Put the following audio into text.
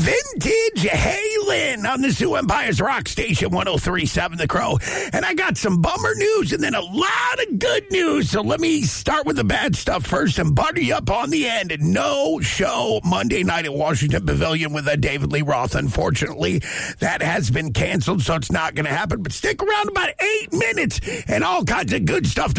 Vintage Halen on the Sioux Empire's Rock Station 103.7 The Crow. And I got some bummer news and then a lot of good news. So let me start with the bad stuff first and butter you up on the end. No show Monday night at Washington Pavilion with David Lee Roth. Unfortunately, that has been canceled, so it's not going to happen. But stick around about 8 minutes and all kinds of good stuff to